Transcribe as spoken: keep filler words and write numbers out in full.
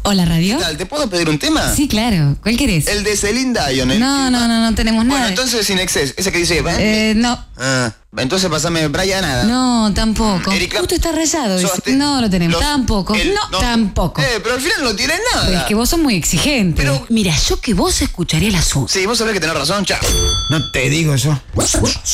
Hola, radio. ¿Qué tal? ¿Te puedo pedir un tema? Sí, claro. ¿Cuál querés? El de Celine Dion. El... No, no, no, no tenemos bueno, nada. Bueno, entonces Sin Excess. Ese que dice... Eh, no. Ah, entonces pasame Brian nada. No, tampoco. Erika, Justo está rayado. Sobaste, no lo tenemos. los, Tampoco. el, no, no, tampoco. Eh, pero al final no tiene nada. Es que vos sos muy exigente. Pero... Mira, yo que vos escucharía la suya. Sí, vos sabés que tenés razón, chao. No te digo yo.